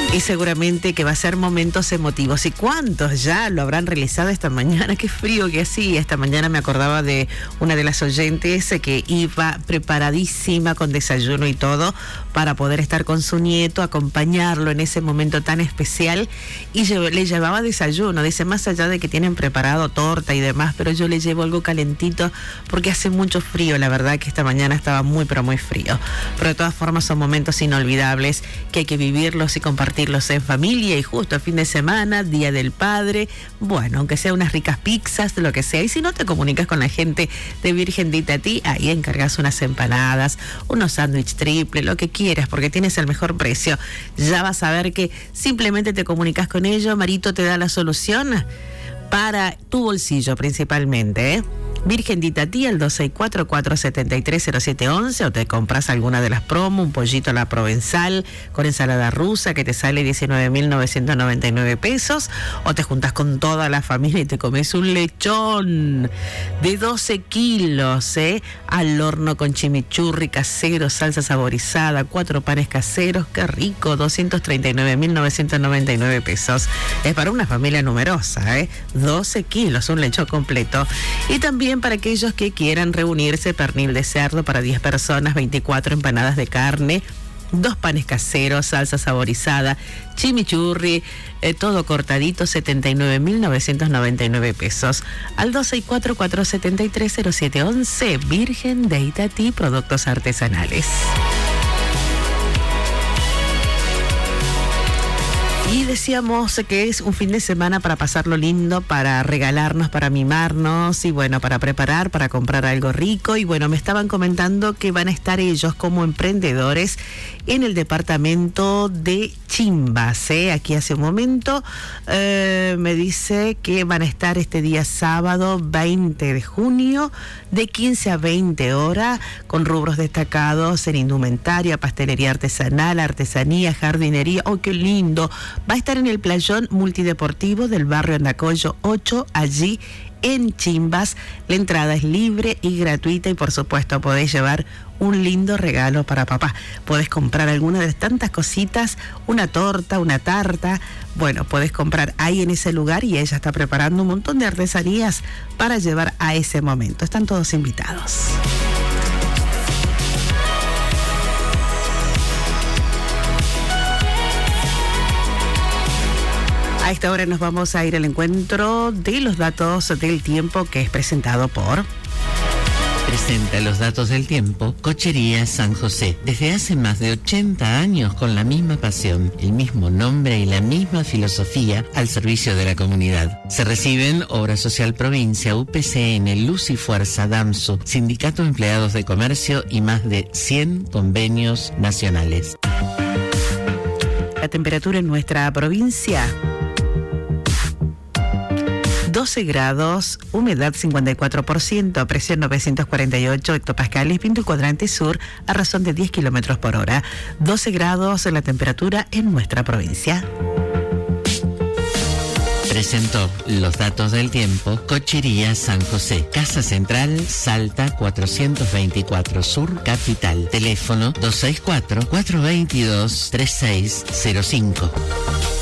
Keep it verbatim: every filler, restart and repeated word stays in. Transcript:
Y seguramente que va a ser momentos emotivos. ¿Y cuántos ya lo habrán realizado esta mañana? Qué frío que hacía. Esta mañana me acordaba de una de las oyentes que iba preparadísima con desayuno y todo para poder estar con su nieto, acompañarlo en ese momento tan especial. Y le llevaba desayuno. Dice, más allá de que tienen preparado torta y demás, pero yo le llevo algo calentito porque hace mucho frío. La verdad que esta mañana estaba muy, pero muy frío. Pero de todas formas son momentos inolvidables que hay que vivirlos y compartirlos en familia, y justo el fin de semana, Día del Padre, bueno, aunque sea unas ricas pizzas, lo que sea. Y si no, te comunicas con la gente de Virgen de Itatí, ahí encargas unas empanadas, unos sándwich triple, lo que quieras, porque tienes el mejor precio. Ya vas a ver que simplemente te comunicas con ellos, Marito te da la solución para tu bolsillo principalmente, ¿eh? Virgen de Itatí, el dos seis cuatro, cuatro siete tres, cero siete uno uno, o te compras alguna de las promos, un pollito a la provenzal con ensalada rusa que te sale diecinueve mil novecientos noventa y nueve pesos, o te juntas con toda la familia y te comes un lechón de doce kilos, ¿eh? Al horno con chimichurri casero, salsa saborizada, cuatro panes caseros, qué rico, doscientos treinta y nueve mil novecientos noventa y nueve pesos. Es para una familia numerosa, ¿eh? doce kilos, un lechón completo. Y también para aquellos que quieran reunirse, pernil de cerdo para diez personas, veinticuatro empanadas de carne, dos panes caseros, salsa saborizada, chimichurri, eh, todo cortadito, setenta y nueve mil novecientos noventa y nueve pesos. Al dos seis cuatro, cuatro siete tres, cero siete uno uno, Virgen de Itatí, productos artesanales. Y decíamos que es un fin de semana para pasarlo lindo, para regalarnos, para mimarnos y bueno, para preparar, para comprar algo rico. Y bueno, me estaban comentando que van a estar ellos como emprendedores en el departamento de Chimbas, ¿eh? Aquí hace un momento eh, me dice que van a estar este día sábado veinte de junio de quince a veinte horas con rubros destacados en indumentaria, pastelería artesanal, artesanía, jardinería. ¡Oh, qué lindo! Va a estar en el playón multideportivo del barrio Andacollo ocho, allí en Chimbas. La entrada es libre y gratuita y por supuesto podés llevar un lindo regalo para papá. Podés comprar alguna de tantas cositas, una torta, una tarta. Bueno, podés comprar ahí en ese lugar y ella está preparando un montón de artesanías para llevar a ese momento. Están todos invitados. A esta hora nos vamos a ir al encuentro de los datos del tiempo, que es presentado por... Presenta los datos del tiempo Cochería San José. Desde hace más de ochenta años con la misma pasión, el mismo nombre y la misma filosofía al servicio de la comunidad. Se reciben Obra Social Provincia, U P C N, Luz y Fuerza, DAMSU, Sindicato de Empleados de Comercio y más de cien convenios nacionales. La temperatura en nuestra provincia... doce grados, humedad cincuenta y cuatro por ciento, presión novecientos cuarenta y ocho hectopascales, viento cuadrante sur a razón de diez kilómetros por hora. doce grados la temperatura en nuestra provincia. Presentó los datos del tiempo Cochería San José. Casa Central, Salta cuatrocientos veinticuatro Sur, Capital. Teléfono dos seis cuatro, cuatro dos dos, tres seis cero cinco.